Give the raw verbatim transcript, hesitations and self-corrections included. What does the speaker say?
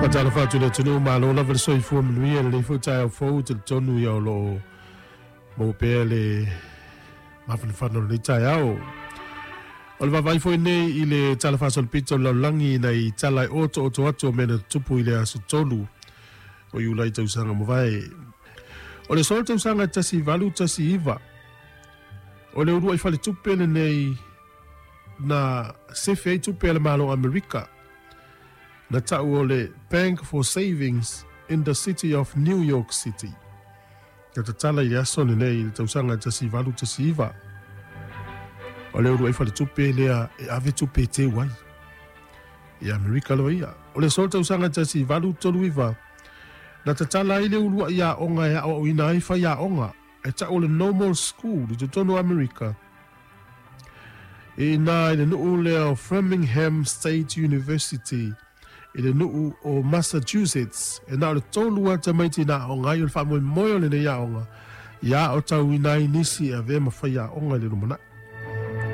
Matala fatu le tunu malo la verso i fu mnui le fu tai fu te tonu ya lo mo pe le ma fa fa no le tai au o va vai foi nei i le tala fa sol pizzo la langi nei tala oto oto ato me na tupu i le asu tonu o yu lai tau sanga mo vai o le sol tau sanga tasi valu tasi iva o le urua i fale tupe nei na sefe tupe le malo Amerika na tau o le Bank for Savings in the City of New York City. Ka ta tala i aso ni nei le tausanga tasi valu tasi iva. O le uru e fale tupe lea e ave tupe te wai. I Amerika lo ia. O le sol tausanga tasi valu tolu iva. Na ta tala i le urua ia onga ia o ina ifa ia onga. E ta o le normal school i tutono Amerika. E na i le nuu lea o Framingham State University i le nuu o Massachusetts e na o le tolua ta maiti na o ngai o le wha moe moe o le ne ia onga ia o tau inai nisi a vea mawhai a onga le rumana.